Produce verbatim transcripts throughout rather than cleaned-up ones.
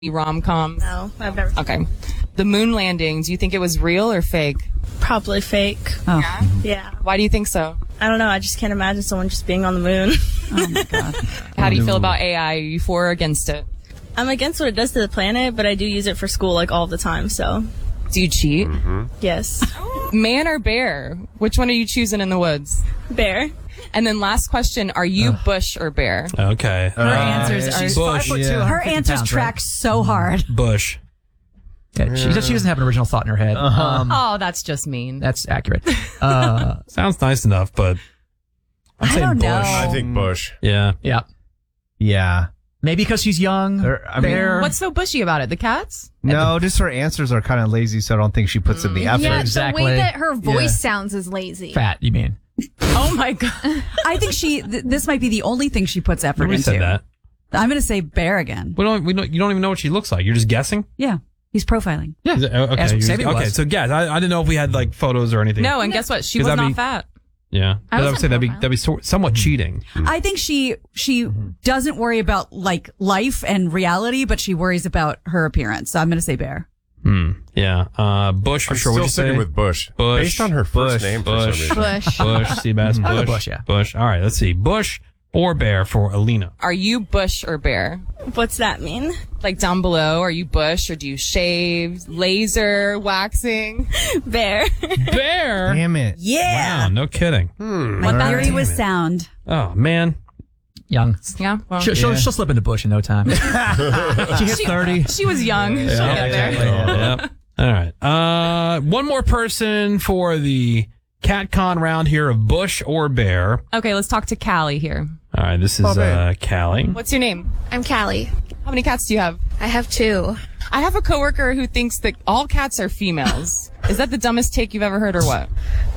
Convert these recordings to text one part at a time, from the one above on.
rom-coms? No, I've never. Okay. The moon landing, do you think it was real or fake? Probably fake. Oh. Yeah? Yeah. Why do you think so? I don't know. I just can't imagine someone just being on the moon. Oh my God. How do you feel about A I? Are you for or against it? I'm against what it does to the planet, but I do use it for school like all the time. So, Do you cheat? Mm-hmm. yes. Man or bear? Which one are you choosing in the woods? Bear. And then last question, are you bush or bear? Okay. Her answers are she's Bush. five foot two, her one hundred fifty answers pounds, track right? so hard. Bush. Yeah, she, she doesn't have an original thought in her head. Um, Oh, that's just mean. that's accurate. Uh, Sounds nice enough, but I'm I saying don't Bush. know. I think Bush. Yeah. yeah. Yeah. Maybe because she's young. Or, I mean, Bear. What's so bushy about it? The cats? no, just her answers are kind of lazy, so I don't think she puts in the effort. Yeah, exactly. the way that her voice Yeah. sounds is lazy. Fat, you mean? Oh my God. I think she. Th- this might be the only thing she puts effort Nobody into. said that. I'm going to say bear again. We don't. We don't. You don't even know what she looks like. You're just guessing. Yeah, he's profiling. Yeah. Is it- oh, okay. As you're Sammy just- okay. was. So guess. I, I didn't know if we had like photos or anything. No, and guess what? She 'Cause was that'd not be- fat. Yeah. I Because I, was would say on that'd be profile. that'd be so, somewhat cheating. I think she she doesn't worry about like life and reality, but she worries about her appearance. So I'm going to say bear. Hmm. Yeah. Uh, Bush for I'm sure. still What'd you sticking say? with Bush. Bush. Based on her first Bush. name for Bush. some reason. Bush. Bush. Seabass. I'll go Bush. Bush, yeah. Bush. All right. Let's see. Bush or bear for Alina. Are you bush or bear? What's that mean? Like down below, are you bush or do you shave, laser, waxing? Bear. Bear. Damn it. Yeah. Wow. No kidding. My All theory right. was sound. Oh man. Young. Yeah. Well, She'll, she'll, she'll slip into Bush in no time. she hits thirty. she was young. She'll get there. Yep. All right. Uh, one more person for the CatCon round here of Bush or Bear. Okay, let's talk to Callie here. All right. This is Oh, man. uh, Callie. What's your name? I'm Callie. How many cats do you have? I have two. I have a coworker who thinks that all cats are females. Is that the dumbest take you've ever heard or what?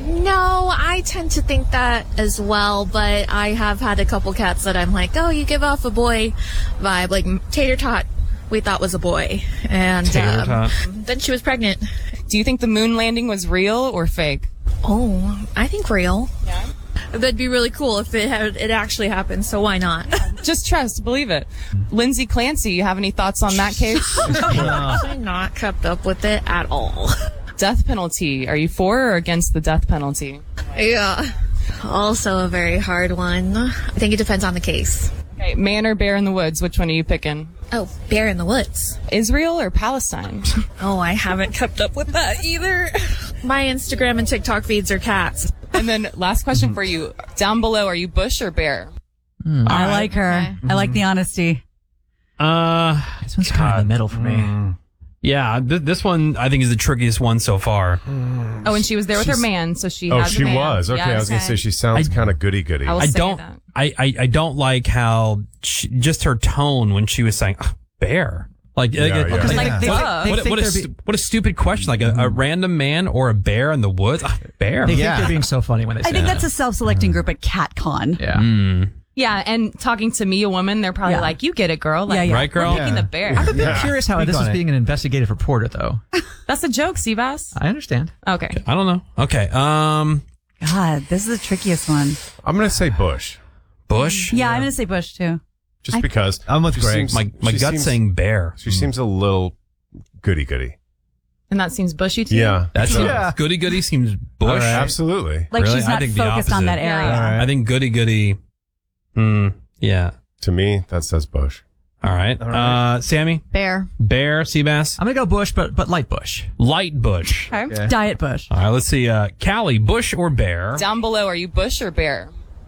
No, I tend to think that as well, but I have had a couple cats that I'm like, oh, you give off a boy vibe. Like Tater Tot, we thought was a boy. And Tater um, Tot. then she was pregnant. Do you think the moon landing was real or fake? Oh, I think real. Yeah. That'd be really cool if it had it actually happened, so why not? Just trust, believe it. Lindsay Clancy, you have any thoughts on that case? I'm not kept up with it at all. Death penalty. Are you for or against the death penalty? Yeah. Also a very hard one. I think it depends on the case. Okay, man or bear in the woods, which one are you picking? Oh, bear in the woods. Israel or Palestine? Oh, I haven't kept up with that either. My Instagram and TikTok feeds are cats. And then last question for you. Down below, are you bush or bear? I like her. I like the honesty. Uh, This one's kind of in the middle for me. yeah. Th- this one I think is the trickiest one so far. Oh, and she was there with her man, so she Oh, has a she man. was. Okay, I was going to say she sounds kind of goody goody. I will I say don't. that. I, I I don't like how she, just her tone when she was saying "Ugh, bear. Like, Yeah, like, yeah. like, Like, They- duh. they what, think what, a, they're stu- be- what a stupid question. Like a, a random man or a bear in the woods. Ugh, bear. They Yeah. think they're being so funny when they say I think that. that's a self-selecting group at CatCon. Yeah. Mm. Yeah, and talking to me, a woman, they're probably Yeah. like, you get it, girl. Like, Yeah, yeah. Right, girl? We're picking Yeah. the bear. I'm a bit Yeah. curious how Speak this on is it. being an investigative reporter, though. That's a joke, Seabass. I understand. Okay. I don't know. Okay. Um, God, this is the trickiest one. I'm going to say Bush. Bush. Yeah, I'm going to say Bush too. Just because. I'm with she Greg. seems- My my she gut's seems- saying bear. She seems a little goody goody. And that seems bushy to you? Yeah. That's So- Yeah. goody goody seems bush. All right. Absolutely. Like Really? she's I not think the focused on that opposite. area. All right. I think goody goody. Hmm. Yeah. To me, that says Bush. All right. All right. Uh, Sammy. Bear. Bear. Seabass. I'm going to go Bush, but but light Bush. Light bush. Okay. Okay. Diet Bush. All right. Let's see. Uh, Callie. Bush or bear? Down below, are you bush or bear?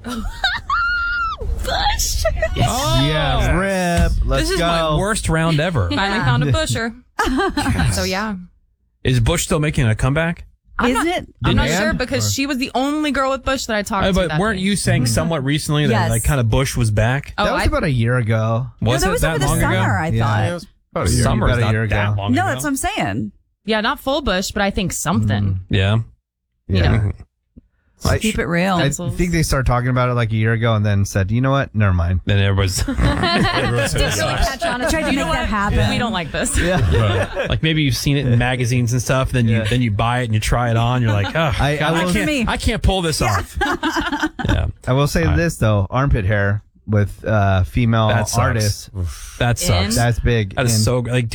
Bush. Yeah, rip. Let's This is go. my worst round ever. Finally found a busher. So yeah. Is Bush still making a comeback? I'm Is not- it? I'm not Man? sure because Or- she was the only girl with bush that I talked Uh, to. but that weren't day. you saying somewhat recently that Yes. like kind of Bush was back? Oh, That was I, about a year ago. Was no, that it was that over the long summer, ago? I Yeah. thought. Yeah, it was about a year. Summer About is a not year that ago. long No, ago. that's what I'm saying. yeah, not full bush, but I think something. Yeah. You know. I, Keep it real. I think they started talking about it like a year ago and then said, you know what? Never mind. Then everybody's Everyone says Didn't really sucks. catch on. I tried to You make know that what? happen. We don't like this. like maybe you've seen it in magazines and stuff. Then you Yeah. then you buy it and you try it on. You're like, oh, I- God, I I, will- can't, Me. I can't pull this off. Yeah. I will say All right. this, though. Armpit hair. with uh, female That sucks. artists. That sucks. That's big. That is And- so like.